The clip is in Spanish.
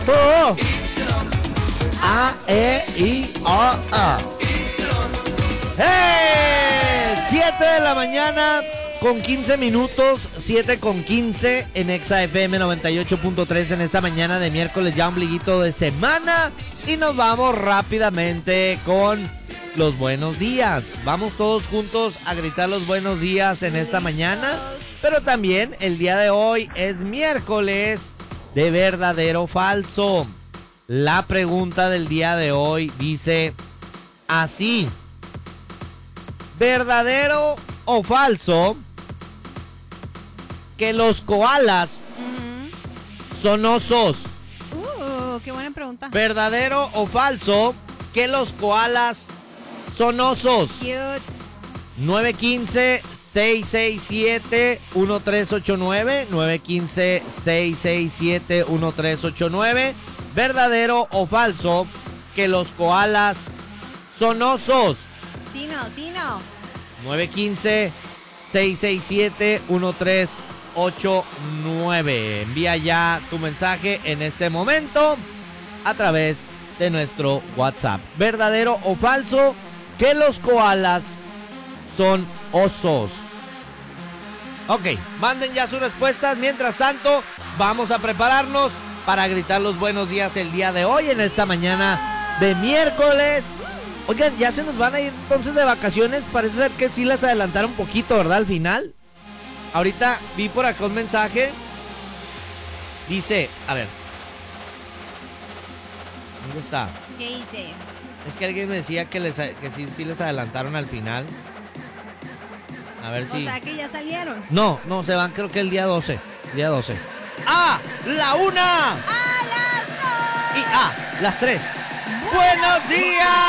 Oh. A, E, I, O, A. ¡Hey! 7 de la mañana con 15 minutos, 7 con 15 en Exa FM 98.3 en esta mañana de miércoles, ya ombliguito de semana. Y nos vamos rápidamente con los buenos días. Vamos todos juntos a gritar los buenos días en esta mañana. Pero también el día de hoy es miércoles de verdadero o falso. La pregunta del día de hoy dice así: ¿verdadero o falso que los koalas son osos? Qué buena pregunta. ¿Verdadero o falso que los koalas son osos? Cute. 915-667-1389. 915-667-1389. ¿Verdadero o falso que los koalas son osos? Sí, no. 915-667-1389. Envía ya tu mensaje en este momento a través de nuestro WhatsApp. ¿Verdadero o falso que los koalas son osos? Ok, manden ya sus respuestas. Mientras tanto, vamos a prepararnos para gritar los buenos días el día de hoy, en esta mañana de miércoles. Oigan, ya se nos van a ir entonces de vacaciones. Parece ser que sí las adelantaron un poquito, ¿verdad? Al final. Ahorita vi por acá un mensaje. Dice, a ver. ¿Dónde está? ¿Qué hice? Es que alguien me decía que sí les adelantaron al final. A ver si... O sea, que ya salieron. No, se van creo que el día 12. Día 12. ¡Ah! ¡La 1! ¡A las 2! Y las 3. ¡Buenos días!